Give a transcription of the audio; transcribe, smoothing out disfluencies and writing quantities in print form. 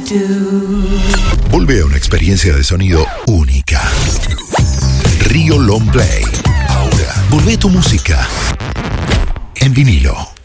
Vuelve a una experiencia de sonido única. Río Long Play. Ahora, volvé tu música en vinilo.